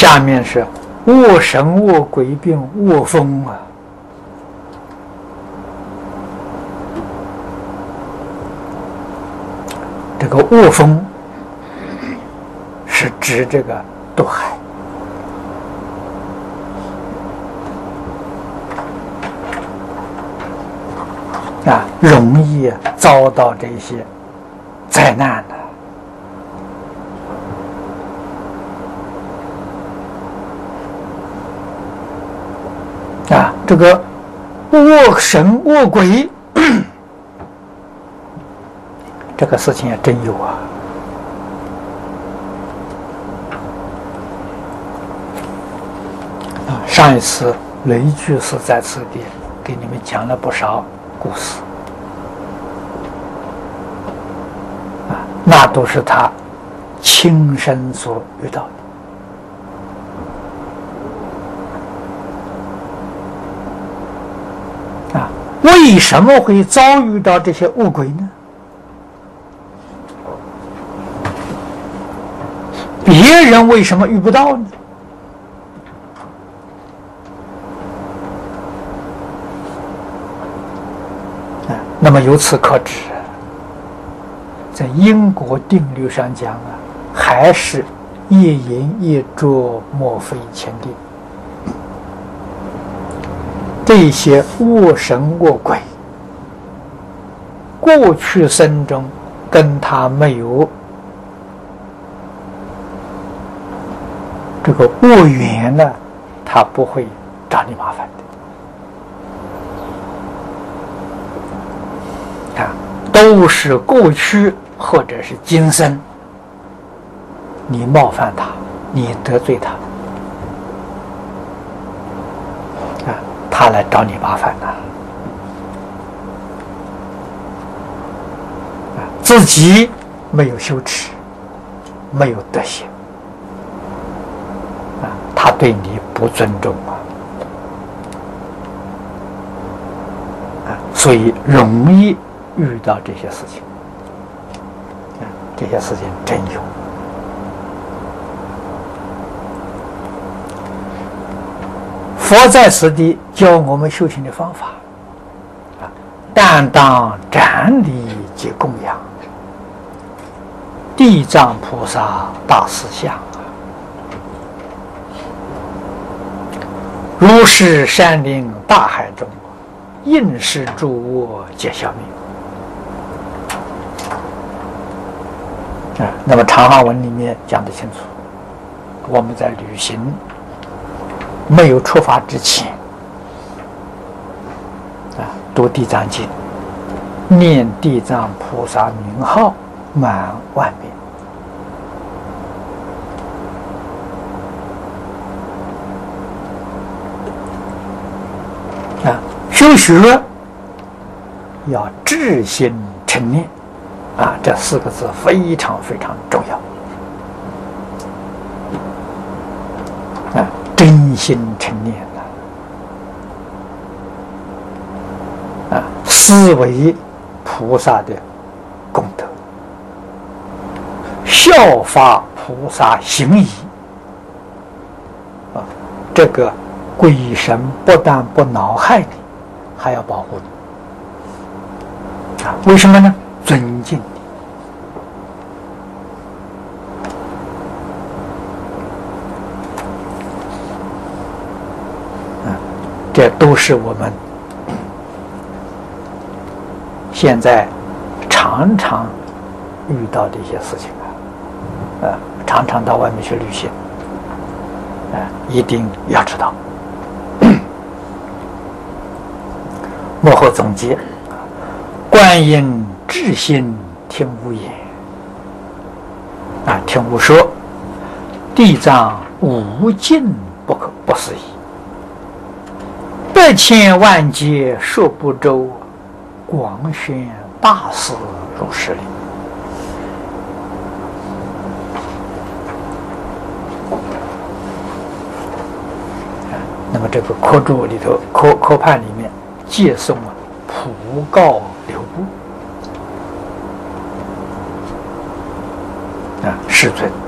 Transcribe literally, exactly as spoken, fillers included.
下面是卧神、卧鬼并卧风啊。这个卧风是指这个堕海啊，容易遭到这些灾难的啊。这个卧神、卧鬼。这个事情也真有啊！啊，上一次雷居士在此地给你们讲了不少故事，啊，那都是他亲身所遇到的。啊，为什么会遭遇到这些恶鬼呢？别人为什么遇不到呢？啊，那么由此可知，在因果定律上讲啊，还是业因业着，莫非前定。这些恶神恶鬼，过去生中跟他没有这个恶缘呢，他不会找你麻烦的啊，都是过去或者是今生你冒犯他，你得罪他啊，他来找你麻烦呢啊，自己没有羞耻，没有德行。他对你不尊重啊，啊，所以容易遇到这些事情，啊，这些事情真有。佛在此地教我们修行的方法，啊，但当瞻礼及供养地藏菩萨大士像。如是山林大海中，应是诸我皆消灭。啊，那么长行文里面讲得清楚，我们在旅行没有出发之前，啊，读地藏经，念地藏菩萨名号满万遍。啊，修学要至心称念，啊，这四个字非常非常重要。啊，真心称念啊，啊，思维菩萨的功德，效法菩萨行仪，啊，这个。鬼神不但不恼害你，还要保护你啊！为什么呢？尊敬你啊！这都是我们现在常常遇到的一些事情啊！啊，常常到外面去旅行，啊，一定要知道。幕后总结，观音至心听无言啊，听无说，地藏无尽不可不思议，百千万劫说不周，广宣大事如是理。那么这个科注里头，科科判里面借诵了普告流布啊，世尊